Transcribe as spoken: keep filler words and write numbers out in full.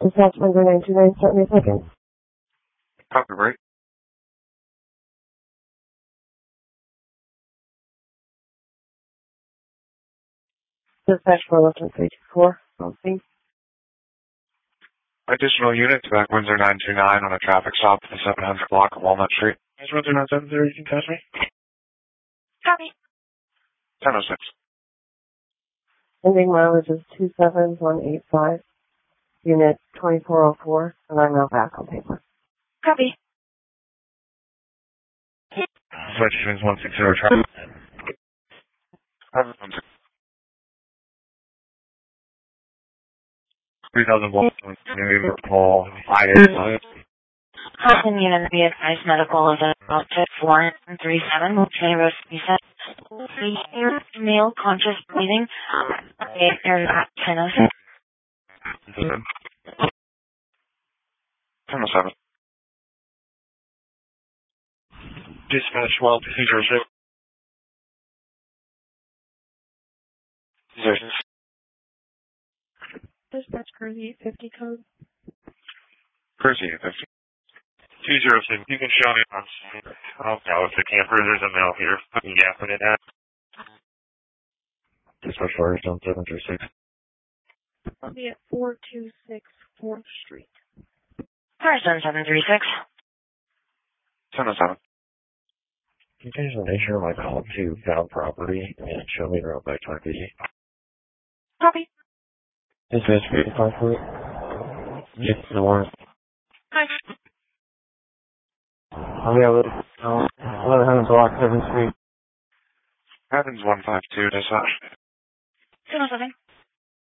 Dispatch number nine two nine, start me a second. Copy, break. Dispatch four eleven three two four, Bronson. Additional unit to back Windsor nine two nine on a traffic stop at the seven hundred block of Walnut Street. Is Windsor nine seven zero, you can catch me? Copy. ten oh six. Ending mileage is two seven one eight five. Unit twenty-four oh four, and I'm now back on paper. Copy. Switch units one six zero traffic. three thousand volts, New Paul, I A. Hudson unit be advised medical is about four and three seven with Taylor reset. Three air male conscious breathing. Air at ten oh six. ten oh seven. Dispatch twelve zero six. Zero six. Dispatch Kersey eight fifty code. Kersey eight fifty. two zero six. You can show me on scene. I don't know if the camper, there's a male here. Fucking gapping it at. Dispatch Firestone seven three six. I'll be at four two six fourth Street. Firestone seven three six. ten oh seven. Can you change the nature of my call to found property and show me the road by twenty? Copy. Dispatch fifty-five foot. Yes, the one. Hi. I'll be able to, uh, eleven hundred block seventh Street. Evans one five two, dispatch. ten oh seven.